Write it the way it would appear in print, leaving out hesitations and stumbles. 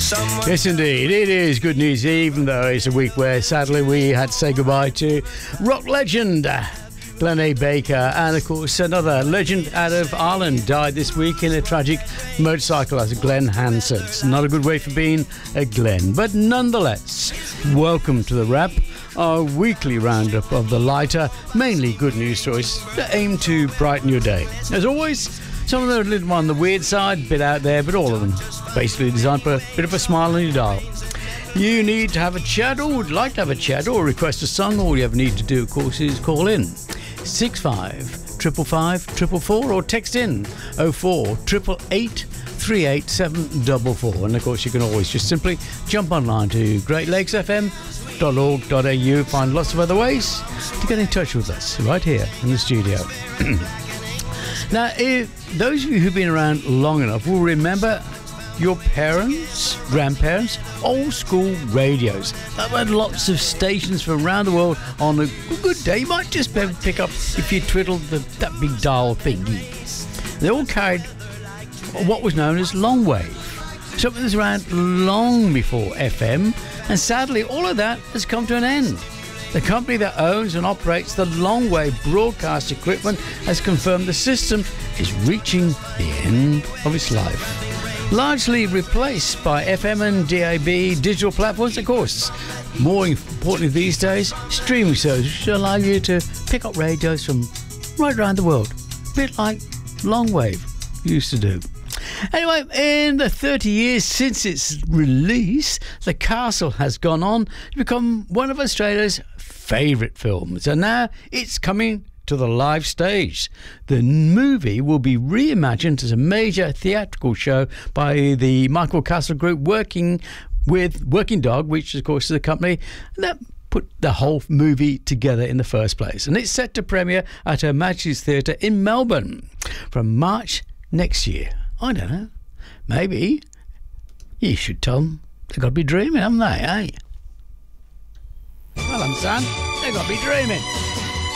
Yes, indeed. It is Good News, even though it's a week where, sadly, we had to say goodbye to rock legend Glenn A. Baker. And, of course, another legend out of Ireland died this week in a tragic motorcycle accident, Glenn Hansen. It's not a good way for being a Glenn. But nonetheless, welcome to The Wrap, our weekly roundup of the lighter, mainly good news stories that aim to brighten your day. As always, some of them are a little on the weird side, bit out there, but all of them basically designed for a bit of a smile on your dial. You need to have a chat, or would like to have a chat, or request a song. All you ever need to do, of course, is call in 65 555 444 or text in 04 888 38744. And of course, you can always just simply jump online to greatlakesfm.org.au. Find lots of other ways to get in touch with us right here in the studio. Now, if those of you who've been around long enough will remember your parents, grandparents, old school radios. That had lots of stations from around the world. On a good day, you might just be able to pick up if you twiddled that big dial thingy. They all carried what was known as long wave, something that's around long before FM, and sadly all of that has come to an end. The company that owns and operates the long wave broadcast equipment has confirmed the system is reaching the end of its life. Largely replaced by FM and DAB digital platforms, of course. More importantly these days, streaming services allow you to pick up radios from right around the world. A bit like long wave used to do. Anyway, in the 30 years since its release, The Castle has gone on to become one of Australia's favourite films, and now it's coming to the live stage. The movie will be reimagined as a major theatrical show by the Michael Castle Group, working with Working Dog, which of course is a company that put the whole movie together in the first place. And it's set to premiere at Her Majesty's Theatre in Melbourne from March next year. I don't know. Maybe you should tell them they've got to be dreaming, haven't they, eh? Well, I'm son, they've got to be dreaming.